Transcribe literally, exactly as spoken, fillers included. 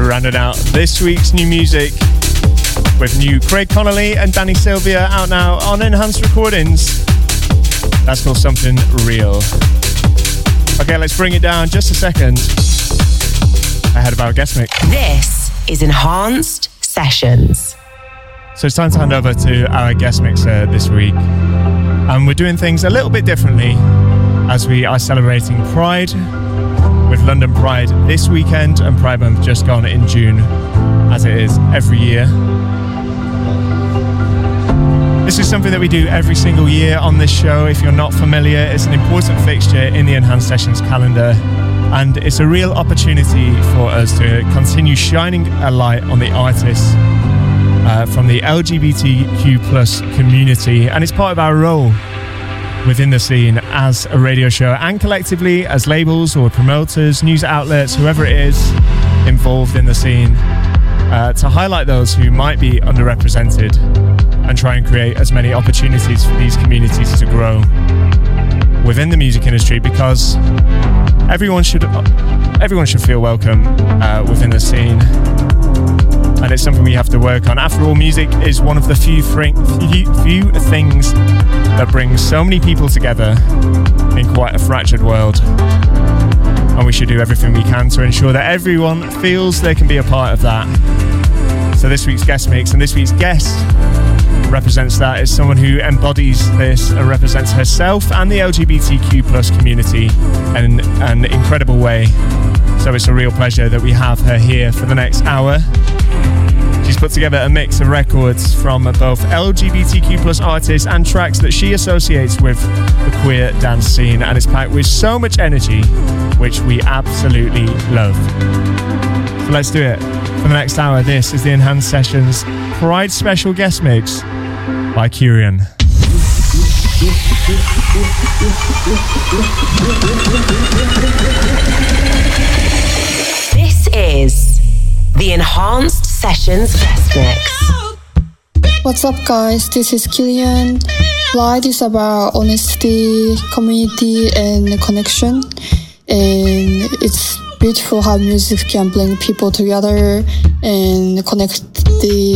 Rounding out this week's new music with new Craig Connolly and Danny Sylvia out now on Enhanced Recordings. That's called Something Real. Okay, let's bring it down just a second ahead of our guest mix. This is Enhanced Sessions. So it's time to hand over to our guest mixer this week. And we're doing things a little bit differently as we are celebrating Pride with London Pride this weekend and Pride Month just gone in June, as it is every year. This is something that we do every single year on this show. If you're not familiar, it's an important fixture in the Enhanced Sessions calendar, and it's a real opportunity for us to continue shining a light on the artists uh, from the L G B T Q plus community, and it's part of our role within the scene as a radio show and collectively as labels or promoters, news outlets, whoever it is involved in the scene, uh, to highlight those who might be underrepresented and try and create as many opportunities for these communities to grow within the music industry, because everyone should everyone should feel welcome uh, within the scene, and it's something we have to work on. After all, music is one of the few, fr- few, few things that brings so many people together in quite a fractured world, and we should do everything we can to ensure that everyone feels they can be a part of that. So this week's guest mix and this week's guest represents that. Is someone who embodies this and represents herself and the L G B T Q plus community in an incredible way. So it's a real pleasure that we have her here for the next hour. She's put together a mix of records from both L G B T Q plus artists and tracks that she associates with the queer dance scene, and it's packed with so much energy, which we absolutely love. So let's do it. For the next hour, this is the Enhanced Sessions Pride Special Guest Mix by Kurian. This is the Enhanced Sessions Guest Mix. What's up, guys? This is Kurian. Pride is about honesty, community, and connection. And it's beautiful how music can bring people together and connect the